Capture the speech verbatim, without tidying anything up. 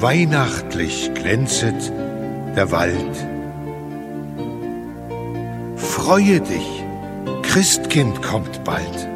weihnachtlich glänzet der Wald. Freue dich, Christkind kommt bald.